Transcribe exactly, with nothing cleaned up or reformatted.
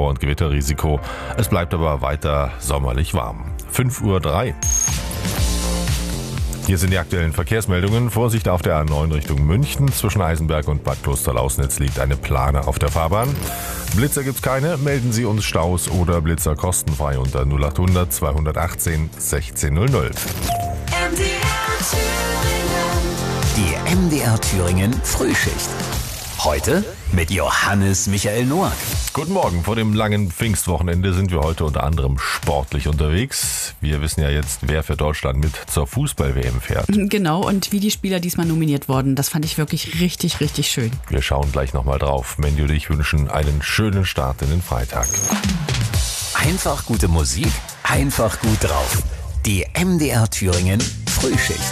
Schauer- und Gewitterrisiko. Es bleibt aber weiter sommerlich warm. fünf Uhr drei. Hier sind die aktuellen Verkehrsmeldungen. Vorsicht auf der A neun Richtung München. Zwischen Eisenberg und Bad Klosterlausnitz liegt eine Plane auf der Fahrbahn. Blitzer gibt's keine. Melden Sie uns Staus oder Blitzer kostenfrei unter null acht hundert zweihundertachtzehn sechzehn null null. Die M D R Thüringen Frühschicht. Heute mit Johannes Michael Noack. Guten Morgen. Vor dem langen Pfingstwochenende sind wir heute unter anderem sportlich unterwegs. Wir wissen ja jetzt, wer für Deutschland mit zur Fußball-W M fährt. Genau, und wie die Spieler diesmal nominiert wurden. Das fand ich wirklich richtig, richtig schön. Wir schauen gleich nochmal drauf. Mandy und ich wünschen einen schönen Start in den Freitag. Einfach gute Musik, einfach gut drauf. Die M D R Thüringen Frühschicht.